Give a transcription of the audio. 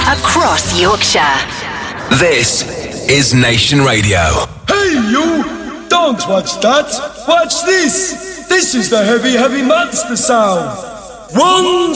across Yorkshire. This is Nation Radio. Hey you! Don't watch that! Watch this! This is the heavy, heavy monster sound! 1